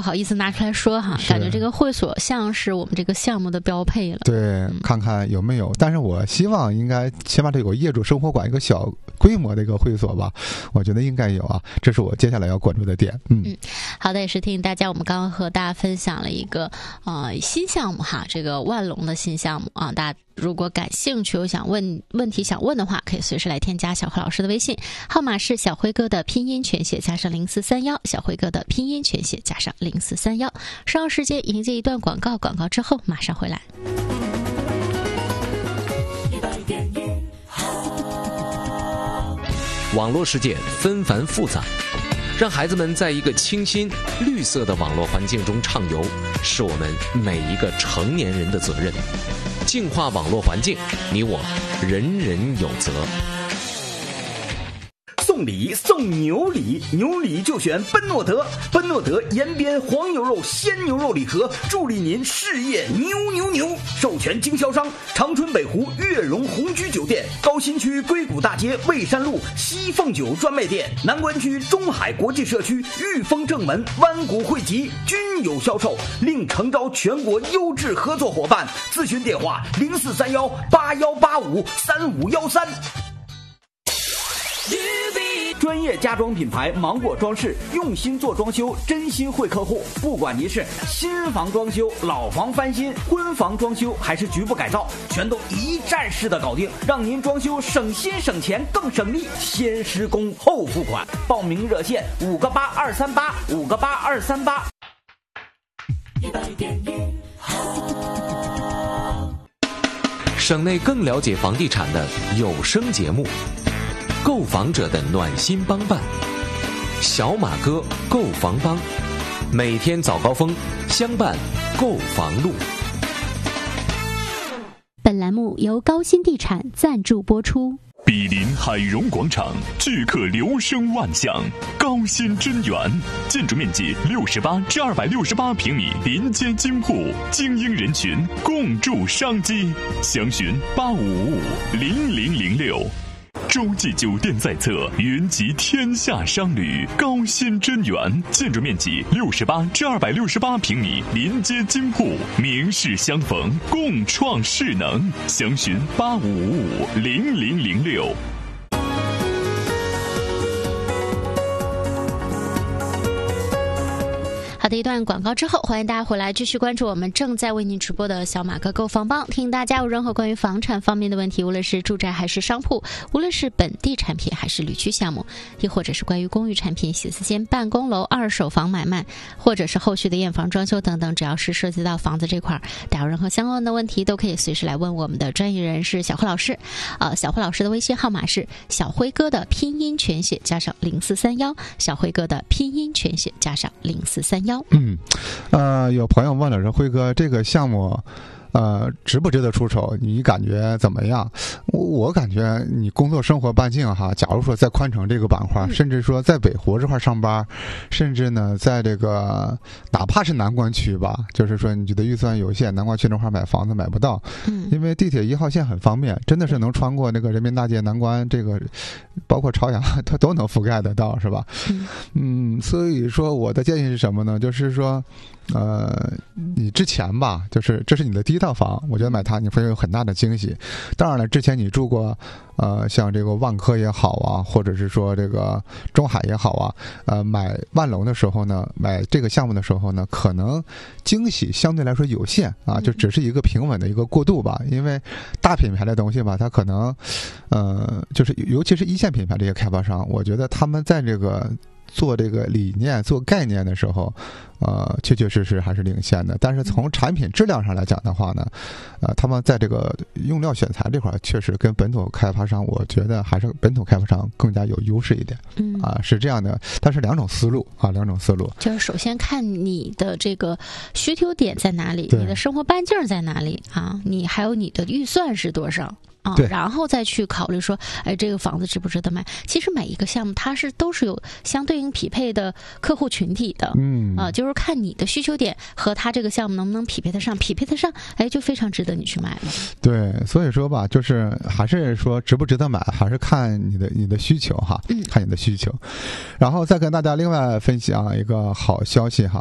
好意思拿出来说哈，感觉这个会所像是我们这个项目的标配了。 对，看看有没有，但是我希望应该起码得有业主生活馆一个小规模的一个会所吧，我觉得应该有啊，这是我接下来要关注的点。 好的，也是提醒大家，我们刚刚和大家分享了一个新项目哈，这个万隆的新项目啊，大家如果感兴趣有想问题想问的话，可以随时来添加小辉老师的微信，号码是小辉哥的拼音全写加上0431，小辉哥的拼音全写加上0431。稍后时间迎接一段广告，广告之后马上回来。 网络世界纷繁复杂，让孩子们在一个清新绿色的网络环境中畅游，是我们每一个成年人的责任。净化网络环境，你我人人有责。 送礼送牛礼，牛礼就选奔诺德，奔诺德延边黄牛肉鲜牛肉礼盒，助力您事业牛。授权经销商长春北湖悦榕红居酒店，高新区硅谷大街蔚山路西凤酒专卖店，南关区中海国际社区裕丰正门湾谷汇集均有销售，另诚招全国优质合作伙伴，咨询电话043181853513。专业家装品牌芒果装饰，用心做装修，真心惠客户。不管您是新房装修、老房翻新、婚房装修还是局部改造，全都一站式的搞定，让您装修省心省钱更省力。先施工后付款，报名热线58238，58238。 省内更了解房地产的有声节目，购房者的暖心帮办，小马哥购房帮，每天早高峰相伴购房路。 本栏目由高新地产赞助播出。 毗邻海荣广场，聚客流声万象，高新真源，建筑面积68至268平米，临街金铺，精英人群共筑商机，详询85550006。洲际酒店在侧，云集天下商旅，高新真源，建筑面积68至268平米，临街金铺，名士相逢，共创势能，详询85550006。 好的，一段广告之后，欢迎大家回来继续关注我们正在为您直播的小马哥购房帮。听大家有任何关于房产方面的问题，无论是住宅还是商铺，无论是本地产品还是旅区项目，亦或者是关于公寓产品、写字间、办公楼、二手房买卖，或者是后续的验房、装修等等，只要是涉及到房子这块，大家有任何相关的问题，都可以随时来问我们的专业人士小辉老师。小辉老师的微信号码是小辉哥的拼音全写加上0431，小辉哥的拼音全写加上0431。 有朋友问了说，辉哥这个项目值不值得出手？你感觉怎么样？我感觉你工作生活半径哈，假如说在宽城这个板块，甚至说在北湖这块上班，甚至呢在这个哪怕是南关区吧，就是说你觉得预算有限，南关区这块买房子买不到，因为地铁1号线很方便，真的是能穿过那个人民大街、南关这个，包括朝阳，它都能覆盖得到，是吧？所以说我的建议是什么呢？就是说你之前吧，就是这是你的第一套房，我觉得买它你会有很大的惊喜。当然了，之前你住过像这个万科也好啊，或者是说这个中海也好啊，买万隆的时候呢，买这个项目的时候呢，可能惊喜相对来说有限啊，就只是一个平稳的一个过渡吧。因为大品牌的东西吧，它可能就是尤其是一线品牌这些开发商，我觉得他们在这个做这个理念、做概念的时候，确确实实还是领先的。但是从产品质量上来讲的话呢，他们在这个用料选材这块确实跟本土开发商，我觉得还是本土开发商更加有优势一点。是这样的，但是两种思路。 就是首先看你的这个需求点在哪里，你的生活半径在哪里啊？你还有你的预算是多少？然后再去考虑说，这个房子值不值得买？其实每一个项目它都是有相对应匹配的客户群体的，就是看你的需求点和他这个项目能不能匹配得上，就非常值得你去买了。 对，所以说吧，就是还是说值不值得买，还是看你的需求哈，看你的需求。然后再跟大家另外分享一个好消息哈，